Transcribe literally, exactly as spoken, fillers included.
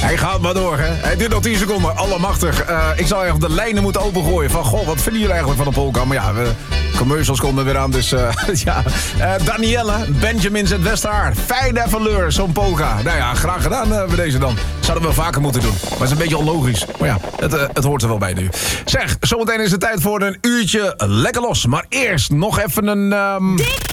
Hij gaat maar door, hè. Hij duurt nog tien seconden. Allemachtig. Uh, ik zou echt de lijnen moeten opengooien. Van, goh, wat vinden jullie eigenlijk van de polka? Maar ja, we, commercials komen weer aan, dus uh, ja. Uh, Danielle, Benjamin zet Westhaar. Fijne valeur, zo'n polka. Nou ja, graag gedaan uh, bij deze dan. Zouden we vaker moeten doen. Maar het is een beetje onlogisch. Maar ja, het, uh, het hoort er wel bij nu. Zeg, zometeen is het tijd voor een uurtje lekker los. Maar eerst nog even een... Um...